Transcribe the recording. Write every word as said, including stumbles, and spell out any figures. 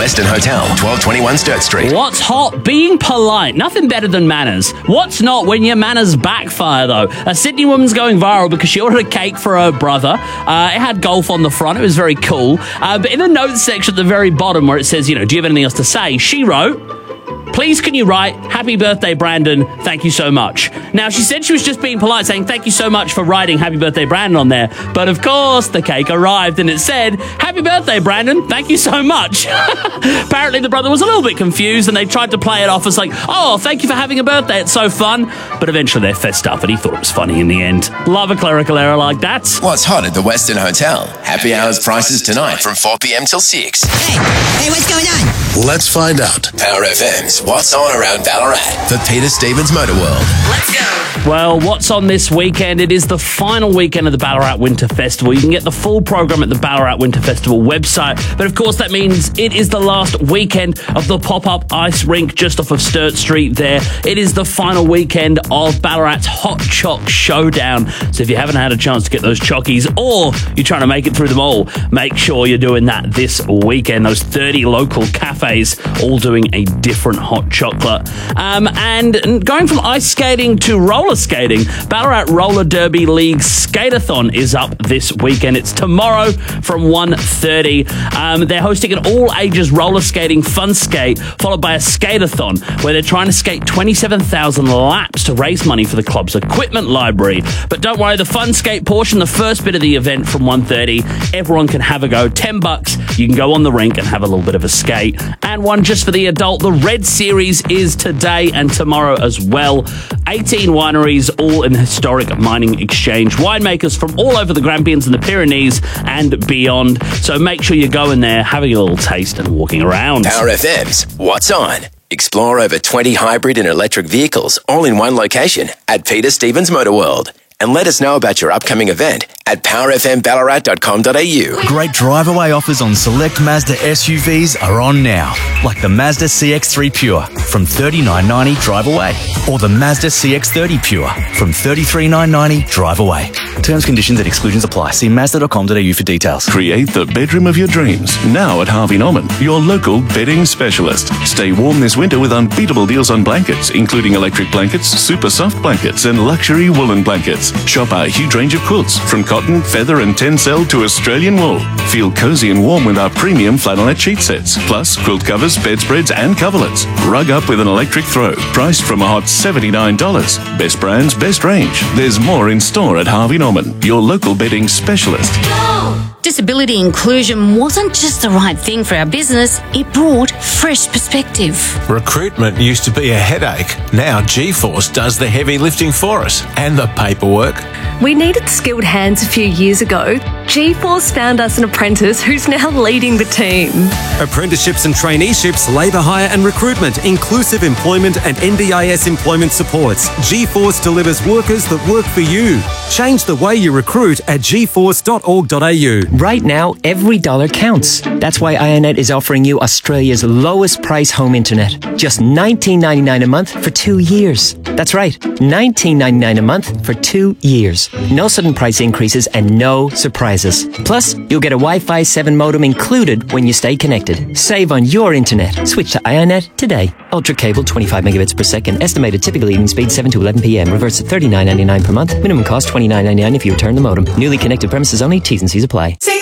Western Hotel, twelve twenty-one Sturt Street. What's hot? Being polite. Nothing better than manners. What's not when your manners backfire, though? A Sydney woman's going viral because she ordered a cake for her brother. Uh, it had golf on the front. It was very cool. Uh, but in the notes section at the very bottom where it says, you know, do you have anything else to say? She wrote, please can you write, happy birthday, Brandon, thank you so much. Now, she said she was just being polite, saying thank you so much for writing happy birthday, Brandon on there. But of course, the cake arrived and it said, happy birthday, Brandon, thank you so much. Apparently, the brother was a little bit confused and they tried to play it off as like, oh, thank you for having a birthday, it's so fun. But eventually they fessed up and he thought it was funny in the end. Love a clerical error like that. What's hot at the Western Hotel? Happy hours prices tonight from four p.m. till six. Hey, hey, what's going on? Let's find out. Power F M's What's On Around Ballarat for Peter Stevens Motor World. Let's go. Well, what's on this weekend? It is the final weekend of the Ballarat Winter Festival. You can get the full program at the Ballarat Winter Festival website. But of course, that means it is the last weekend of the pop-up ice rink just off of Sturt Street there. It is the final weekend of Ballarat's Hot Choc Showdown. So if you haven't had a chance to get those chockies or you're trying to make it through them all, make sure you're doing that this weekend. Those thirty local cafes all doing a different hot chocolate. Um, and going from ice skating to roller skating, Ballarat Roller Derby League Skateathon is up this weekend. It's tomorrow from one thirty. Um, they're hosting an all-ages roller skating fun skate, followed by a skateathon, where they're trying to skate twenty-seven thousand laps to raise money for the club's equipment library. But don't worry, the fun skate portion, the first bit of the event from one thirty, everyone can have a go. ten bucks, you can go on the rink and have a little bit of a skate. And one just for the adult, the Red Series is today and tomorrow as well. eighteen wineries, all in the historic mining exchange. Winemakers from all over the Grampians and the Pyrenees and beyond. So make sure you go in there, having a little taste and walking around. Power F M's What's On? Explore over twenty hybrid and electric vehicles, all in one location at Peter Stevens Motor World. And let us know about your upcoming event at power f m ballarat dot com dot a u. Great drive-away offers on select Mazda S U Vs are on now, like the Mazda C X three Pure from thirty-nine ninety drive away, or the Mazda C X thirty Pure from thirty-three nine ninety drive away. Terms, conditions and exclusions apply. See mazda dot com dot a u for details. Create the bedroom of your dreams now at Harvey Norman, your local bedding specialist. Stay warm this winter with unbeatable deals on blankets, including electric blankets, super soft blankets, and luxury woolen blankets. Shop our huge range of quilts, from cotton, feather, and tencel to Australian wool. Feel cozy and warm with our premium flannelette sheet sets, plus quilt covers, bedspreads, and coverlets. Rug up with an electric throw, priced from a hot seventy-nine dollars. Best brands, best range. There's more in store at Harvey Norman, your local bedding specialist. Disability inclusion wasn't just the right thing for our business, it brought fresh perspective. Recruitment used to be a headache. Now G-Force does the heavy lifting for us and the paperwork. We needed skilled hands a few years ago. G-Force found us an apprentice who's now leading the team. Apprenticeships and traineeships, labour hire and recruitment, inclusive employment and N D I S employment supports. G-Force delivers workers that work for you. Change the way you recruit at g force dot org dot a u. Right now, every dollar counts. That's why Ionet is offering you Australia's lowest price home internet. Just nineteen ninety-nine a month for two years. That's right, nineteen ninety-nine a month for two years. No sudden price increases and no surprises. Plus, you'll get a Wi-Fi seven modem included when you stay connected. Save on your internet. Switch to Ionet today. Ultra cable, twenty-five megabits per second. Estimated typical evening speed, seven to eleven p m. Reverse at thirty-nine ninety-nine per month. Minimum cost, twenty-nine ninety-nine if you return the modem. Newly connected premises only. T's and C's apply.